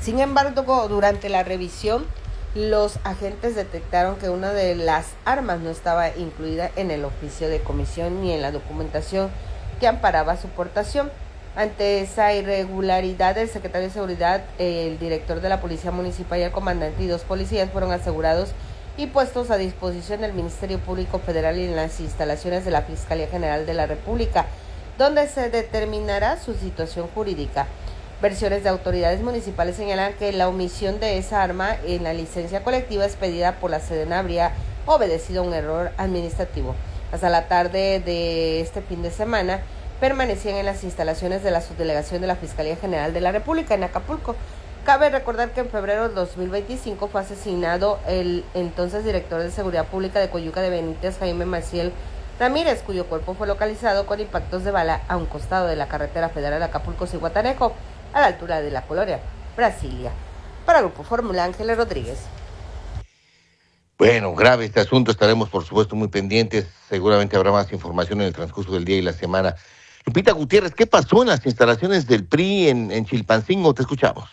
Sin embargo, durante la revisión, los agentes detectaron que una de las armas no estaba incluida en el oficio de comisión ni en la documentación que amparaba su portación. Ante esa irregularidad, el secretario de Seguridad, el director de la Policía Municipal y el comandante y 2 policías fueron asegurados y puestos a disposición del Ministerio Público Federal y en las instalaciones de la Fiscalía General de la República, donde se determinará su situación jurídica. Versiones de autoridades municipales señalan que la omisión de esa arma en la licencia colectiva expedida por la Sedena habría obedecido a un error administrativo. Hasta la tarde de este fin de semana, permanecían en las instalaciones de la subdelegación de la Fiscalía General de la República en Acapulco. Cabe recordar que en febrero de 2025 fue asesinado el entonces director de Seguridad Pública de Coyuca de Benítez, Jaime Maciel Ramírez, cuyo cuerpo fue localizado con impactos de bala a un costado de la carretera federal Acapulco-Zihuatanejo, a la altura de la colonia Brasilia. Para Grupo Fórmula, Ángeles Rodríguez. Bueno, grave este asunto, estaremos por supuesto muy pendientes, seguramente habrá más información en el transcurso del día y la semana. Lupita Gutiérrez, ¿qué pasó en las instalaciones del PRI en Chilpancingo? Te escuchamos.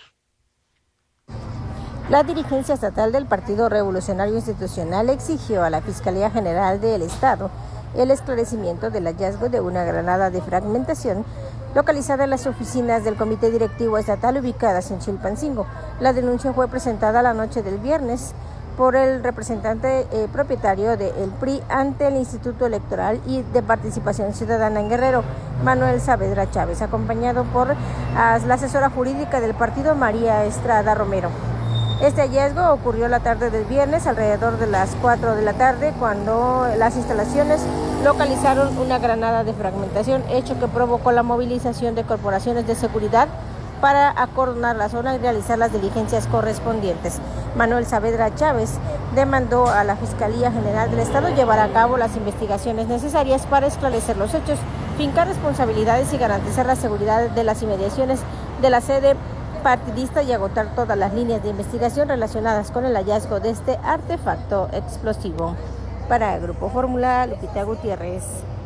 La dirigencia estatal del Partido Revolucionario Institucional exigió a la Fiscalía General del Estado el esclarecimiento del hallazgo de una granada de fragmentación localizada en las oficinas del Comité Directivo Estatal ubicadas en Chilpancingo. La denuncia fue presentada la noche del viernes por el representante propietario del PRI ante el Instituto Electoral y de Participación Ciudadana en Guerrero, Manuel Saavedra Chávez, acompañado por la asesora jurídica del partido, María Estrada Romero. Este hallazgo ocurrió la tarde del viernes, alrededor de las 4 de la tarde, cuando las instalaciones localizaron una granada de fragmentación, hecho que provocó la movilización de corporaciones de seguridad para acordonar la zona y realizar las diligencias correspondientes. Manuel Saavedra Chávez demandó a la Fiscalía General del Estado llevar a cabo las investigaciones necesarias para esclarecer los hechos, fincar responsabilidades y garantizar la seguridad de las inmediaciones de la sede partidista y agotar todas las líneas de investigación relacionadas con el hallazgo de este artefacto explosivo. Para el Grupo Fórmula, Lupita Gutiérrez.